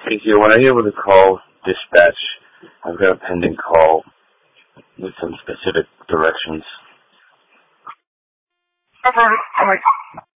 Thank you. When are you able to call dispatch? I've got a pending call with some specific directions. All right.